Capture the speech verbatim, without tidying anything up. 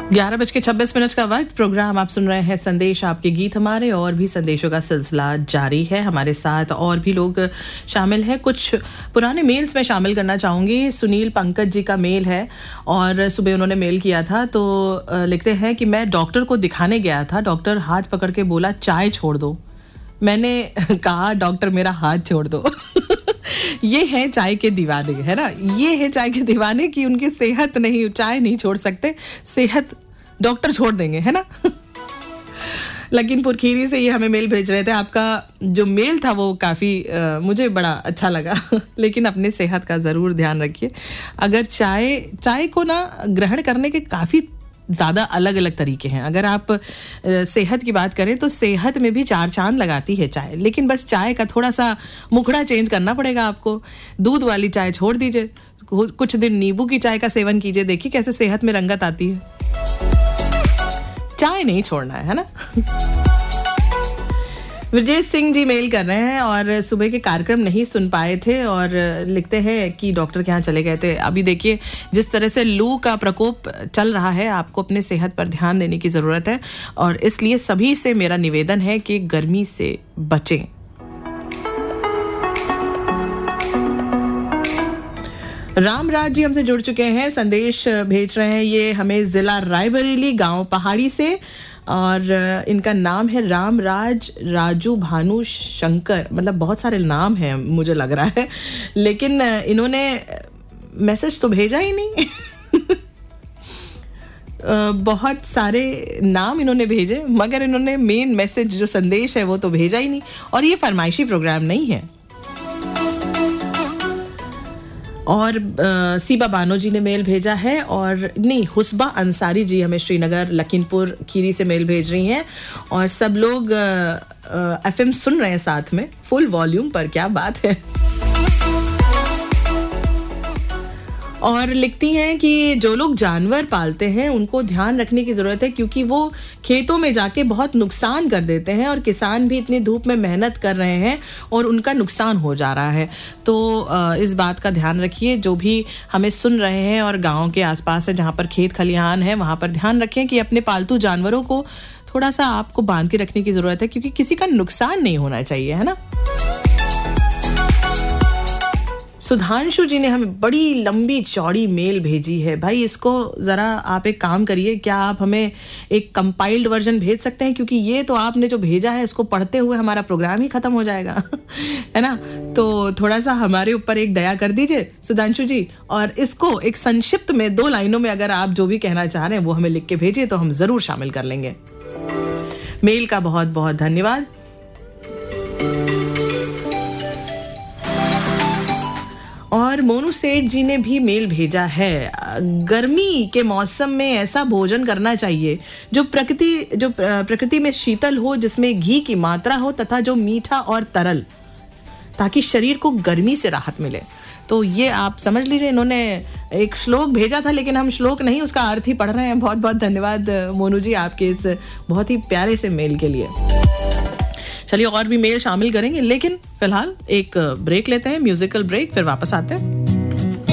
ग्यारह बज के छब्बीस मिनट का वक्त। प्रोग्राम आप सुन रहे हैं संदेश आपके गीत हमारे, और भी संदेशों का सिलसिला जारी है। हमारे साथ और भी लोग शामिल हैं। कुछ पुराने मेल्स में शामिल करना चाहूँगी। सुनील पंकज जी का मेल है और सुबह उन्होंने मेल किया था, तो लिखते हैं कि मैं डॉक्टर को दिखाने गया था, डॉक्टर हाथ पकड़ के बोला चाय छोड़ दो। मैंने कहा डॉक्टर मेरा हाथ छोड़ दो। ये है चाय के दीवाने, है ना। ये है चाय के दीवाने कि उनकी सेहत नहीं, चाय नहीं छोड़ सकते, सेहत डॉक्टर छोड़ देंगे, है ना। लखीमपुर खीरी से ये हमें मेल भेज रहे थे। आपका जो मेल था वो काफ़ी मुझे बड़ा अच्छा लगा। लेकिन अपने सेहत का ज़रूर ध्यान रखिए। अगर चाय चाय को ना ग्रहण करने के काफ़ी ज़्यादा अलग अलग तरीके हैं। अगर आप सेहत की बात करें तो सेहत में भी चार चांद लगाती है चाय, लेकिन बस चाय का थोड़ा सा मुखड़ा चेंज करना पड़ेगा आपको। दूध वाली चाय छोड़ दीजिए, कुछ दिन नींबू की चाय का सेवन कीजिए, देखिए कैसे सेहत में रंगत आती है। चाय नहीं छोड़ना है, है ना। विजय सिंह जी मेल कर रहे हैं और सुबह के कार्यक्रम नहीं सुन पाए थे और लिखते हैं कि डॉक्टर के यहाँ चले गए थे। अभी देखिए जिस तरह से लू का प्रकोप चल रहा है, आपको अपने सेहत पर ध्यान देने की ज़रूरत है और इसलिए सभी से मेरा निवेदन है कि गर्मी से बचें। रामराज जी हमसे जुड़ चुके हैं, संदेश भेज रहे हैं। ये हमें ज़िला रायबरेली गांव पहाड़ी से, और इनका नाम है रामराज राजू भानु शंकर। मतलब बहुत सारे नाम हैं मुझे लग रहा है, लेकिन इन्होंने मैसेज तो भेजा ही नहीं। बहुत सारे नाम इन्होंने भेजे, मगर इन्होंने मेन मैसेज जो संदेश है वो तो भेजा ही नहीं। और ये फरमाइशी प्रोग्राम नहीं है। और सीबा बानो जी ने मेल भेजा है, और नहीं, हुस्बा अंसारी जी हमें श्रीनगर लखीमपुर खीरी से मेल भेज रही हैं। और सब लोग एफएम सुन रहे हैं साथ में फुल वॉल्यूम पर, क्या बात है। और लिखती हैं कि जो लोग जानवर पालते हैं उनको ध्यान रखने की ज़रूरत है, क्योंकि वो खेतों में जाके बहुत नुकसान कर देते हैं और किसान भी इतनी धूप में मेहनत कर रहे हैं और उनका नुकसान हो जा रहा है। तो इस बात का ध्यान रखिए, जो भी हमें सुन रहे हैं और गाँव के आसपास है जहाँ पर खेत खलिहान है, वहाँ पर ध्यान रखें कि अपने पालतू जानवरों को थोड़ा सा आपको बांध के रखने की ज़रूरत है, क्योंकि किसी का नुकसान नहीं होना चाहिए, है ना। सुधांशु जी ने हमें बड़ी लंबी चौड़ी मेल भेजी है। भाई इसको ज़रा आप एक काम करिए, क्या आप हमें एक कंपाइल्ड वर्जन भेज सकते हैं, क्योंकि ये तो आपने जो भेजा है इसको पढ़ते हुए हमारा प्रोग्राम ही ख़त्म हो जाएगा। है ना। तो थोड़ा सा हमारे ऊपर एक दया कर दीजिए सुधांशु जी, और इसको एक संक्षिप्त में दो लाइनों में अगर आप जो भी कहना चाह रहे हैं वो हमें लिख के भेजिए, तो हम ज़रूर शामिल कर लेंगे। मेल का बहुत बहुत धन्यवाद। और मोनू सेठ जी ने भी मेल भेजा है। गर्मी के मौसम में ऐसा भोजन करना चाहिए जो प्रकृति जो प्रकृति में शीतल हो, जिसमें घी की मात्रा हो तथा जो मीठा और तरल, ताकि शरीर को गर्मी से राहत मिले। तो ये आप समझ लीजिए, इन्होंने एक श्लोक भेजा था, लेकिन हम श्लोक नहीं उसका अर्थ ही पढ़ रहे हैं। बहुत बहुत धन्यवाद मोनू जी आपके इस बहुत ही प्यारे से मेल के लिए। चलिए और भी मेल शामिल करेंगे, लेकिन फिलहाल एक ब्रेक लेते हैं, म्यूजिकल ब्रेक, फिर वापस आते हैं।